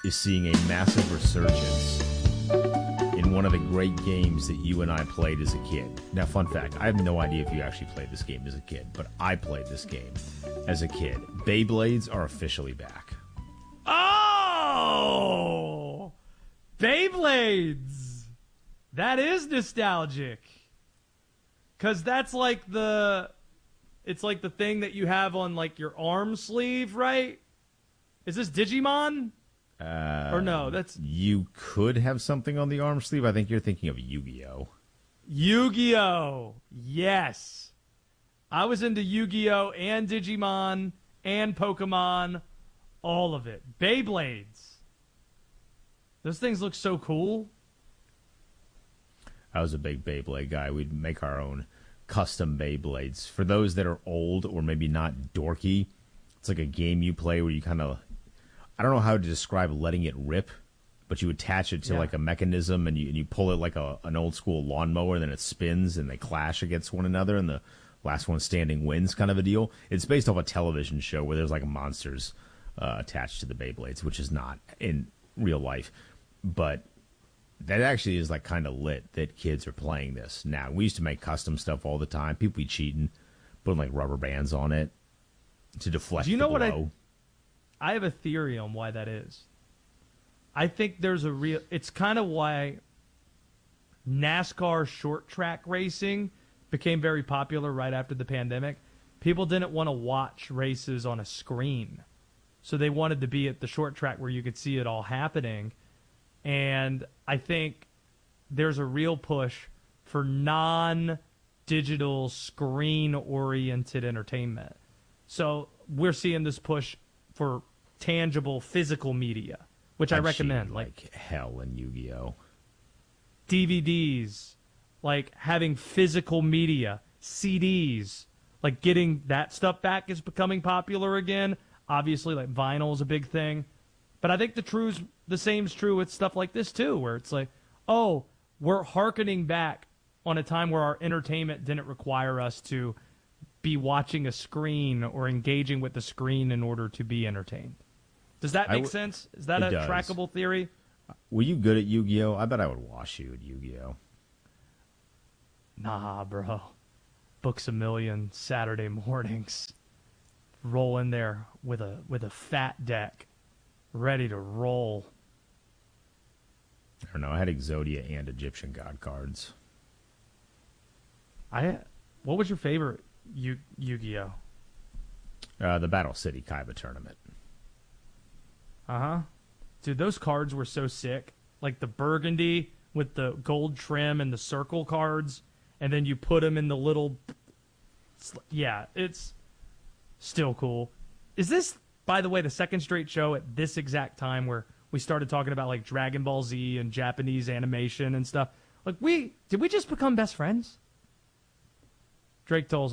is seeing a massive resurgence in one of the great games that you and I played as a kid. Now, fun fact, I have no idea if you actually played this game as a kid, but I played this game as a kid. Beyblades are officially back. Oh! Beyblades! That is nostalgic. Because that's like it's like the thing that you have on like your arm sleeve, right? Is this Digimon? Or no, that's... You could have something on the arm sleeve. I think you're thinking of Yu-Gi-Oh! Yu-Gi-Oh! Yes. I was into Yu-Gi-Oh! And Digimon and Pokemon. All of it. Beyblades. Those things look so cool. I was a big Beyblade guy. We'd make our own custom Beyblades. For those that are old or maybe not dorky, it's like a game you play where you kind of... I don't know how to describe letting it rip, but you attach it to like a mechanism and you pull it like an old school lawnmower, and then it spins and they clash against one another, and the last one standing wins, kind of a deal. It's based off a television show where there's like monsters attached to the Beyblades, which is not in real life. But that actually is like kind of lit that kids are playing this now. We used to make custom stuff all the time. People be cheating, putting like rubber bands on it to deflect the blow. I have a theory on why that is. I think there's a real... It's kind of why NASCAR short track racing became very popular right after the pandemic. People didn't want to watch races on a screen. So they wanted to be at the short track where you could see it all happening. And I think there's a real push for non-digital screen-oriented entertainment. So we're seeing this push for tangible physical media, which I recommend, like hell in Yu-Gi-Oh! DVDs, like having physical media, CDs, like getting that stuff back is becoming popular again. Obviously, like vinyl is a big thing, but I think the same is true with stuff like this too, where it's like, oh, we're hearkening back on a time where our entertainment didn't require us to be watching a screen or engaging with the screen in order to be entertained. Does that make sense? Is that a trackable theory? Were you good at Yu-Gi-Oh? I bet I would wash you at Yu-Gi-Oh. Nah, bro. Books A Million Saturday mornings. Roll in there with a fat deck, ready to roll. I don't know. I had Exodia and Egyptian God cards. What was your favorite Yu-Gi-Oh? The Battle City Kaiba tournament. Uh-huh. Dude, those cards were so sick. Like the burgundy with the gold trim and the circle cards, and then you put them in the little... Yeah, it's still cool. Is this, by the way, the second straight show at this exact time where we started talking about like Dragon Ball Z and Japanese animation and stuff? Like, did we just become best friends? Drake Toll's